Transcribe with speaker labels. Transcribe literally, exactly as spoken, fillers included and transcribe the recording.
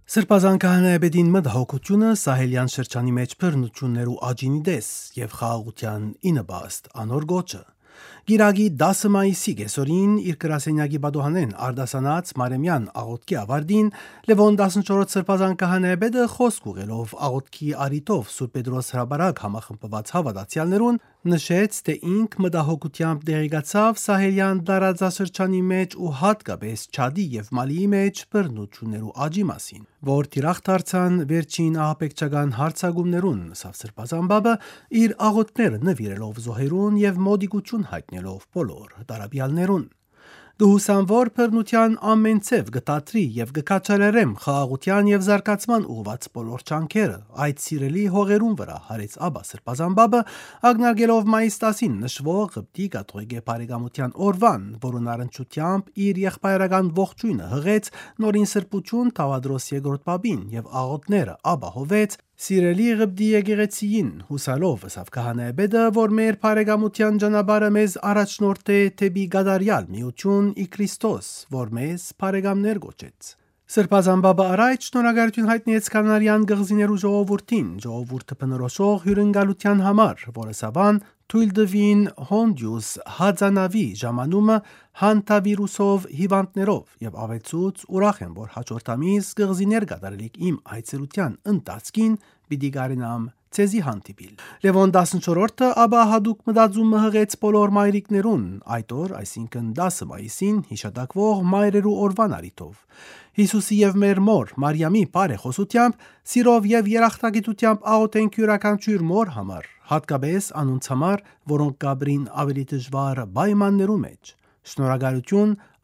Speaker 1: Սրբազան քահանայապետին մտահոգությունը սահելյան շրջանի մեջ բռնություններ ու աճինի դես եւ խաղաղության ինըբաստ անոր գոչը։ Գիրագի դասը մայիսի կեսօրին իր գրասենյակի բադոհանեն արդասանած Մարեմյան աղոտքի ավարտին Լևոն տասնչորրորդ սրբազան քահանայապետը խոսք ուղելով աղոտքի արիտով Սուրբ Պետրոս հրաբարակ համախմբված հավատացյալներուն նշեց, թե ինք մտահոգությամբ դեղեկացավ սահելյան տարածաշրջանի մեջ ու հատկապես Չադի եւ Մալիի մեջ բռնություններ ու աճի մասին, որ թիրախ դարձան վերջին ահաբեկչական հարձակումներուն, ասավ սրբազան բաբը իր աղոտները նվիրելով զոհերուն եւ մոդիկություն հայտնելով բոլոր տարաբյալներուն։ Գհուսան որ բռնության ամեն ցև գտատրի եւ գկաչալերեմ խաղաղության եւ զարգացման ուղված բոլոր ճանքերը այդ սիրելի հողերուն վրա հարեց Աբա սրբազան բաբը ագնարգելով մայիս տասին նշվող Ղպտի կաթողիկե բարեկամության օրվան, որուն առնչությամբ իր եղբայրական ողջույնը հղեց նորին սրբություն Թավադրոս երկրորդ բաբին եւ աղոտները ապահովեց Սիրելի Ղպտի եկեղեցիին հուսալով ասավ քահանայապետը, որ մեր բարեկամության ճանապարհը մեզ առաջնորդ է թեպի գադարյալ միություն ի Քրիստոս, որ մեզ բարեկամներ գոչեց։ Սրբազան բաբը առաջ շնորհակալություն հայտնեց կանարյան գղզիներու ժողովրդին, ժողովուրդը բնորոշող հյուրընկալության համար, որը սավան թույլ դվին Հոնդյուս հadzանավի ժամանումը հանտավիրուսով հիվանդներով եւ ավեցուց ուրախ եմ, որ հաջորդ ամիս գղզիներ կատարելիք իմ այցելության ընթացքին պիտի գարենամ ցեզի հանդիպիլ։ Լևոն տասնչորրորդը ապա հadouk մտածումը հղեց բոլոր մայրիկներուն այդ օր, այսինքն դասը մայիսին հիշատակվող մայրերու օրվան արիթով։ Հիսուսի եւ մեր մոր Մարիամի բարեխոսությամբ սիրով եւ երախտագիտությամբ աղոթենք յուրաքանչյուր մոր համար, հատկապես անոնց համար, որոնք կաբրին ավելի դժվար պայմաններու մեջ։ Շնորհակալություն